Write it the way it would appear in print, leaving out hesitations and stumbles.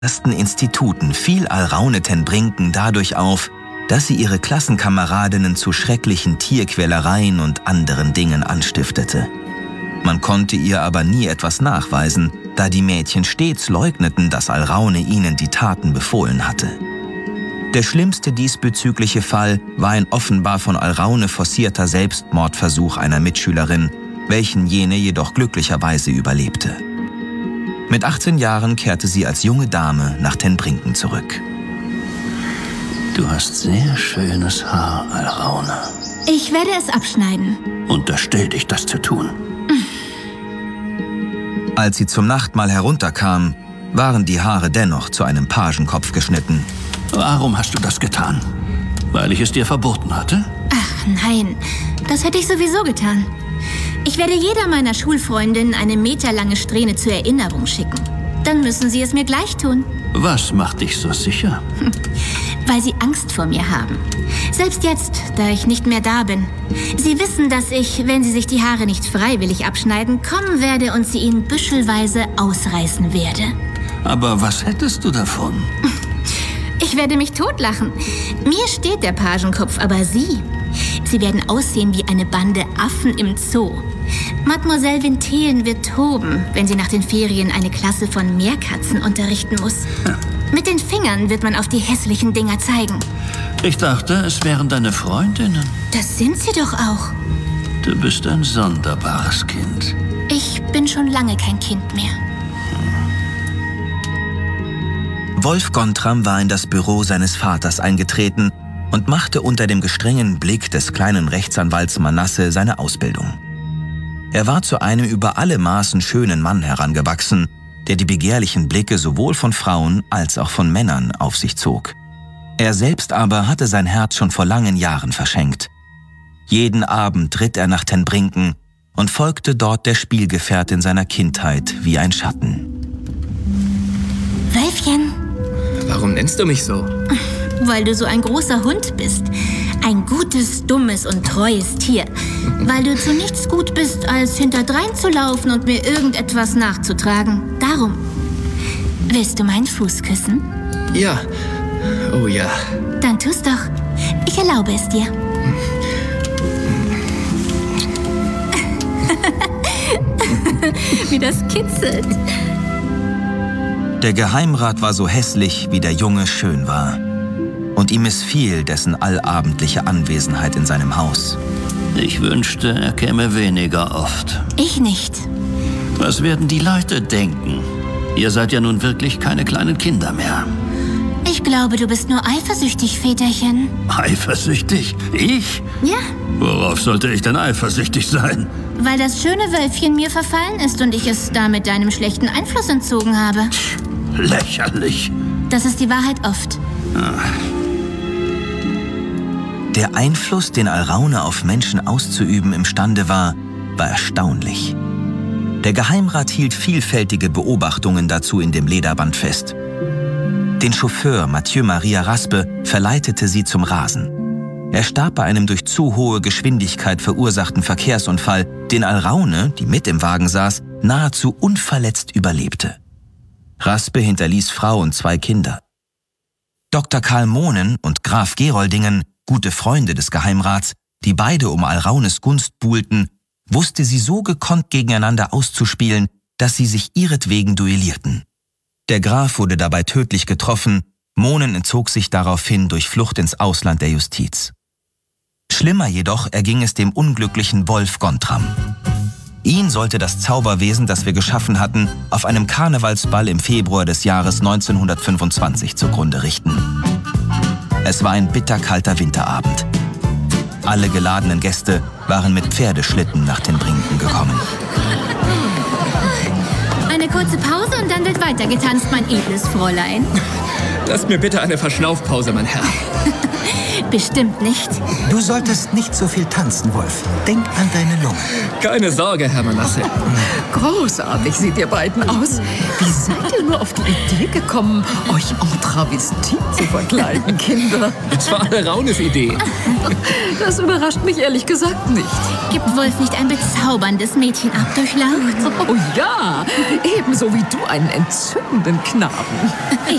ersten Instituten fiel Alraune ten Brinken dadurch auf, dass sie ihre Klassenkameradinnen zu schrecklichen Tierquälereien und anderen Dingen anstiftete. Man konnte ihr aber nie etwas nachweisen, da die Mädchen stets leugneten, dass Alraune ihnen die Taten befohlen hatte. Der schlimmste diesbezügliche Fall war ein offenbar von Alraune forcierter Selbstmordversuch einer Mitschülerin, welchen jene jedoch glücklicherweise überlebte. Mit 18 Jahren kehrte sie als junge Dame nach ten Brinken zurück. Du hast sehr schönes Haar, Alraune. Ich werde es abschneiden. Unterstell dich, das zu tun. Als sie zum Nachtmahl herunterkam, waren die Haare dennoch zu einem Pagenkopf geschnitten. Warum hast du das getan? Weil ich es dir verboten hatte? Ach nein, das hätte ich sowieso getan. Ich werde jeder meiner Schulfreundinnen eine meterlange Strähne zur Erinnerung schicken. Dann müssen sie es mir gleich tun. Was macht dich so sicher? Weil sie Angst vor mir haben. Selbst jetzt, da ich nicht mehr da bin. Sie wissen, dass ich, wenn sie sich die Haare nicht freiwillig abschneiden, kommen werde und sie ihnen büschelweise ausreißen werde. Aber was hättest du davon? Ich werde mich totlachen. Mir steht der Pagenkopf, aber Sie werden aussehen wie eine Bande Affen im Zoo. Mademoiselle Vintelen wird toben, wenn sie nach den Ferien eine Klasse von Meerkatzen unterrichten muss. Mit den Fingern wird man auf die hässlichen Dinger zeigen. Ich dachte, es wären deine Freundinnen. Das sind sie doch auch. Du bist ein sonderbares Kind. Ich bin schon lange kein Kind mehr. Wolf Gontram war in das Büro seines Vaters eingetreten und machte unter dem gestrengen Blick des kleinen Rechtsanwalts Manasse seine Ausbildung. Er war zu einem über alle Maßen schönen Mann herangewachsen, der die begehrlichen Blicke sowohl von Frauen als auch von Männern auf sich zog. Er selbst aber hatte sein Herz schon vor langen Jahren verschenkt. Jeden Abend ritt er nach ten Brinken und folgte dort der Spielgefährtin seiner Kindheit wie ein Schatten. Wölfchen. Warum nennst du mich so? Weil du so ein großer Hund bist. Ein gutes, dummes und treues Tier. Weil du zu nichts gut bist, als hinterdrein zu laufen und mir irgendetwas nachzutragen. Darum. Willst du meinen Fuß küssen? Ja. Oh ja. Dann tu's doch. Ich erlaube es dir. Wie das kitzelt. Der Geheimrat war so hässlich, wie der Junge schön war. Und ihm missfiel dessen allabendliche Anwesenheit in seinem Haus. Ich wünschte, er käme weniger oft. Ich nicht. Was werden die Leute denken? Ihr seid ja nun wirklich keine kleinen Kinder mehr. Ich glaube, du bist nur eifersüchtig, Väterchen. Eifersüchtig? Ich? Ja. Worauf sollte ich denn eifersüchtig sein? Weil das schöne Wölfchen mir verfallen ist und ich es damit deinem schlechten Einfluss entzogen habe. Lächerlich. Das ist die Wahrheit oft. Der Einfluss, den Alraune auf Menschen auszuüben imstande war, war erstaunlich. Der Geheimrat hielt vielfältige Beobachtungen dazu in dem Lederband fest. Den Chauffeur Mathieu Maria Raspe verleitete sie zum Rasen. Er starb bei einem durch zu hohe Geschwindigkeit verursachten Verkehrsunfall, den Alraune, die mit im Wagen saß, nahezu unverletzt überlebte. Raspe hinterließ Frau und 2 Kinder. Dr. Karl Mohnen und Graf Geroldingen, gute Freunde des Geheimrats, die beide um Alraunes Gunst buhlten, wusste sie so gekonnt gegeneinander auszuspielen, dass sie sich ihretwegen duellierten. Der Graf wurde dabei tödlich getroffen, Mohnen entzog sich daraufhin durch Flucht ins Ausland der Justiz. Schlimmer jedoch erging es dem unglücklichen Wolf Gontram. Ihn sollte das Zauberwesen, das wir geschaffen hatten, auf einem Karnevalsball im Februar des Jahres 1925 zugrunde richten. Es war ein bitterkalter Winterabend. Alle geladenen Gäste waren mit Pferdeschlitten nach den Brinken gekommen. Eine kurze Pause und dann wird weitergetanzt, mein edles Fräulein. Lasst mir bitte eine Verschnaufpause, mein Herr. Bestimmt nicht. Du solltest nicht so viel tanzen, Wolf. Denk an deine Lunge. Keine Sorge, Herr Manasse. Großartig seht ihr beiden aus. Wie seid ihr nur auf die Idee gekommen, euch en Travestie zu verkleiden, Kinder? Das war Alraunes Idee. Das überrascht mich ehrlich gesagt nicht. Gibt Wolf nicht ein bezauberndes Mädchen abdurchlaucht? Oh ja, ebenso wie du einen entzückenden Knaben.